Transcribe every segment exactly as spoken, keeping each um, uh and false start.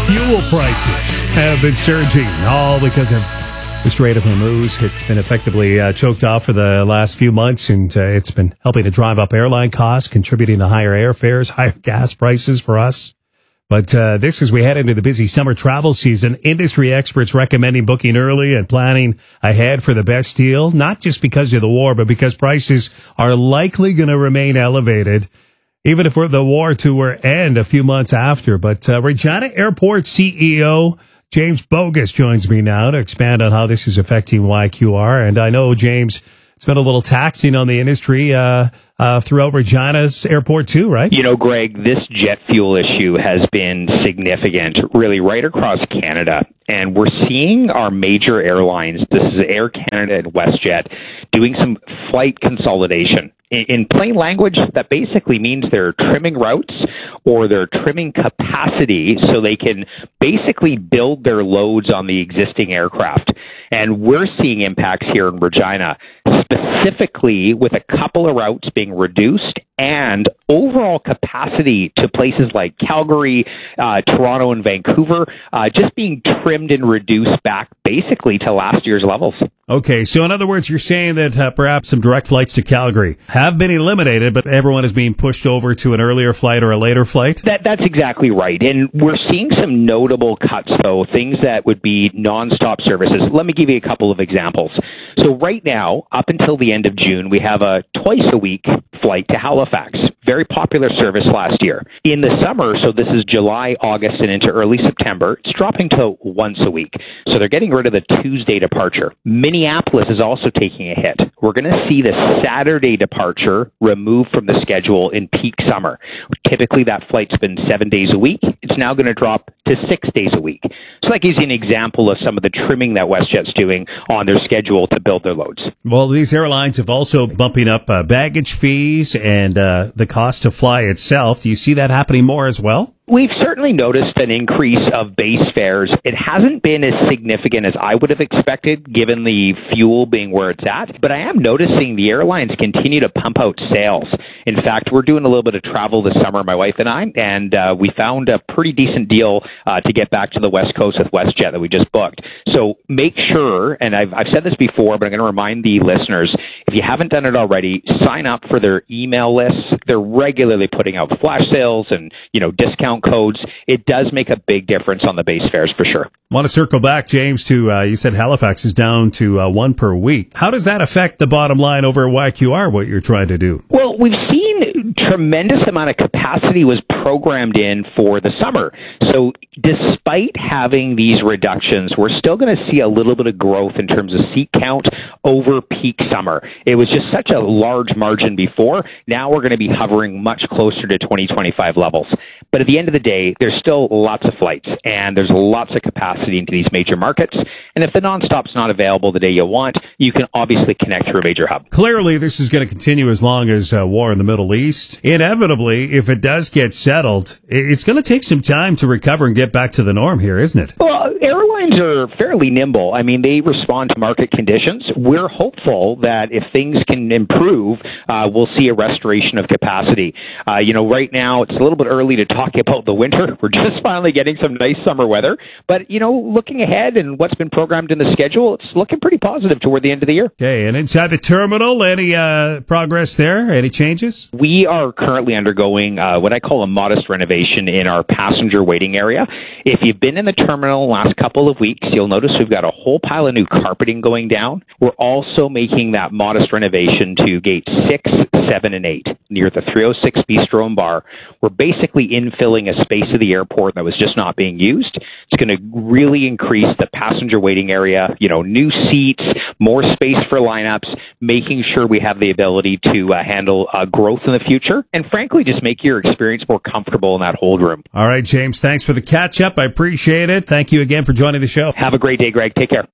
fuel prices have been surging, all because of the Strait of Hormuz. It's been effectively uh, choked off for the last few months, and uh, it's been helping to drive up airline costs, contributing to higher airfares, higher gas prices for us. But uh, this, as we head into the busy summer travel season, industry experts recommending booking early and planning ahead for the best deal, not just because of the war, but because prices are likely going to remain elevated, even if we're the war to end a few months after. But uh, Regina Airport C E O James Bogus joins me now to expand on how this is affecting Y Q R. And I know, James, it's been a little taxing on the industry uh, uh, throughout Regina's airport too, right? You know, Greg, this jet fuel issue has been significant, really right across Canada. And we're seeing our major airlines, this is Air Canada and WestJet, doing some flight consolidation. In, in plain language, that basically means they're trimming routes or they're trimming capacity so they can basically build their loads on the existing aircraft. And we're seeing impacts here in Regina, specifically with a couple of routes being reduced and overall capacity to places like Calgary, uh, Toronto, and Vancouver uh, just being trimmed and reduced back basically to last year's levels. Okay, so in other words, you're saying that uh, perhaps some direct flights to Calgary have been eliminated, but everyone is being pushed over to an earlier flight or a later flight? That, that's exactly right. And we're seeing some notable cuts, though, things that would be nonstop services. Let me give you a couple of examples. So right now, up until the end of June, we have a twice-a-week flight to Halifax. Very popular service last year. In the summer, so this is July, August, and into early September, it's dropping to once a week. So they're getting rid of the Tuesday departure. Minneapolis is also taking a hit. We're going to see the Saturday departure removed from the schedule in peak summer. Typically, that flight's been seven days a week. It's now going to drop to six days a week. So that gives you an example of some of the trimming that WestJet's doing on their schedule to build their loads. Well, these airlines have also bumping up uh, baggage fees and uh, the cost to fly itself. Do you see that happening more as well? We've certainly noticed an increase of base fares. It hasn't been as significant as I would have expected, given the fuel being where it's at. But I am noticing the airlines continue to pump out sales. In fact, we're doing a little bit of travel this summer, my wife and I, and uh, we found a pretty decent deal uh, to get back to the West Coast with WestJet that we just booked. So make sure, and I've, I've said this before, but I'm going to remind the listeners, if you haven't done it already, sign up for their email lists. They're regularly putting out flash sales and, you know, discount codes. It does make a big difference on the base fares for sure. I want to circle back, James, to uh, you said Halifax is down to uh, one per week. How does that affect the bottom line over at Y Q R, what you're trying to do? Well, we've seen tremendous amount of capacity was programmed in for the summer. So despite having these reductions, we're still going to see a little bit of growth in terms of seat count over peak summer. It was just such a large margin before. Now we're going to be hovering much closer to twenty twenty-five levels. But at the end of the day, there's still lots of flights and there's lots of capacity into these major markets. And if the nonstop's not available the day you want, you can obviously connect through a major hub. Clearly, this is going to continue as long as uh, war in the Middle East. Inevitably, if it does get settled, it's going to take some time to recover and get back to the norm here, isn't it? Well, airlines are fairly nimble. I mean, they respond to market conditions. We're hopeful that if things can improve, uh, we'll see a restoration of capacity. Uh, you know, right now, it's a little bit early to talk about the winter. We're just finally getting some nice summer weather. But, you know, looking ahead and what's been programmed in the schedule, it's looking pretty positive toward the end of the year. Okay, and inside the terminal, any uh, progress there? Any changes? We are currently undergoing uh, what I call a modest renovation in our passenger waiting area. If you've been in the terminal the last couple of weeks, you'll notice we've got a whole pile of new carpeting going down. We're also making that modest renovation to gate six, seven, and eight near the three oh six Bistro and Bar. We're basically infilling a space of the airport that was just not being used. It's going to really increase the passenger waiting area, you know, new seats, more space for lineups, making sure we have the ability to uh, handle uh, growth in the future, and frankly, just make your experience more comfortable in that hold room. All right, James, thanks for the catch-up. I appreciate it. Thank you again for joining the show. Have a great day, Greg. Take care.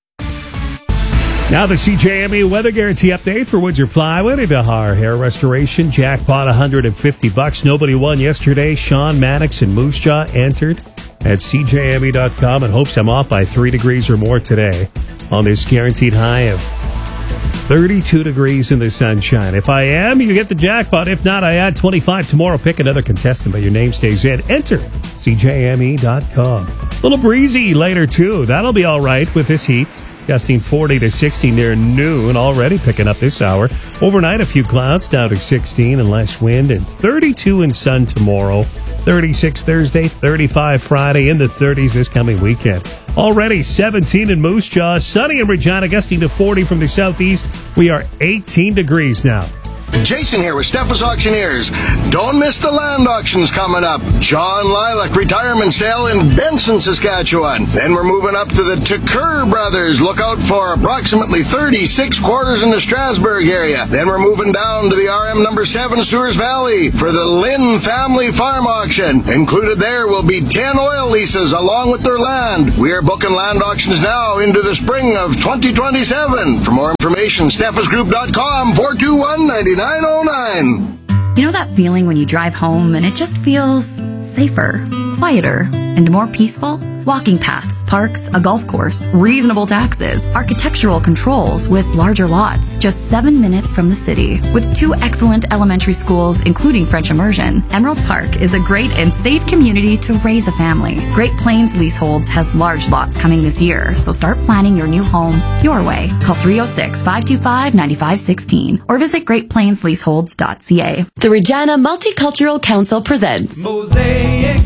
Now the C J M E weather guarantee update for Woodger Plywood and Behar Hair Restoration. Jackpot one hundred fifty bucks. Nobody won yesterday. Sean Mannix and Moose Jaw entered at C J M E dot com and hopes I'm off by three degrees or more today on this guaranteed high of thirty-two degrees in the sunshine. If I am, you get the jackpot. If not, I add twenty-five tomorrow. Pick another contestant, but your name stays in. Enter C J M E dot com. little breezy later, too. That'll be all right with this heat. Gusting forty to sixty near noon, already picking up this hour. Overnight, a few clouds down to sixteen and less wind, and thirty-two in sun tomorrow. thirty-six Thursday, thirty-five Friday, in the thirties this coming weekend. Already seventeen in Moose Jaw, sunny in Regina, gusting to forty from the southeast. We are eighteen degrees now. Jason here with Steffes Auctioneers. Don't miss the land auctions coming up. John Lilac retirement sale in Benson, Saskatchewan. Then we're moving up to the Tucker Brothers. Look out for approximately thirty-six quarters in the Strasbourg area. Then we're moving down to the R M number seven Sewers Valley for the Lynn Family Farm Auction. Included there will be ten oil leases along with their land. We are booking land auctions now into the spring of twenty twenty-seven. For more information, steffes group dot com, four two one, nine nine oh nine. You know that feeling when you drive home and it just feels safer, quieter, and more peaceful? Walking paths, parks, a golf course, reasonable taxes, architectural controls with larger lots, just seven minutes from the city. With two excellent elementary schools, including French immersion, Emerald Park is a great and safe community to raise a family. Great Plains Leaseholds has large lots coming this year, so start planning your new home your way. Call three oh six, five two five, nine five one six or visit great plains leaseholds dot c a. The Regina Multicultural Council presents Mosaic,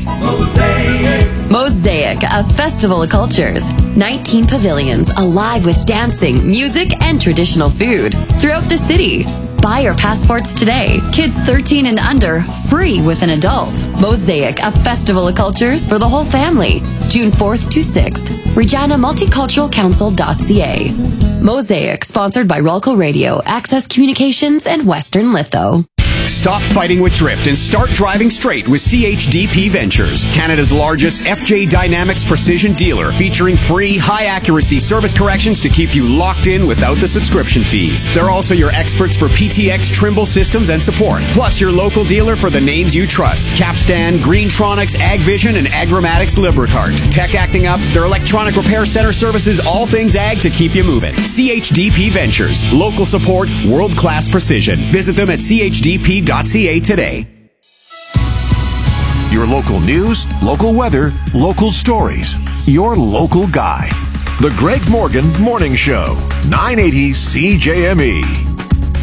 Mosaic, Mosaic, a festival of cultures. nineteen pavilions alive with dancing, music, and traditional food throughout the city. Buy your passports today. Kids thirteen and under, free with an adult. Mosaic, a festival of cultures for the whole family. June fourth to sixth. Regina Multicultural Council dot c a. Mosaic, sponsored by Rolco Radio, Access Communications, and Western Litho. Stop fighting with drift and start driving straight with C H D P Ventures, Canada's largest F J Dynamics precision dealer, featuring free, high-accuracy service corrections to keep you locked in without the subscription fees. They're also your experts for P T X Trimble systems and support, plus your local dealer for the names you trust: Capstan, Greentronics, AgVision, and Agramatics Lubricart. Tech acting up, their electronic repair center services all things ag to keep you moving. C H D P Ventures, local support, world-class precision. Visit them at c h d p dot c a today. Your local news, local weather, local stories. Your local guy. The Greg Morgan Morning Show. nine eighty C J M E.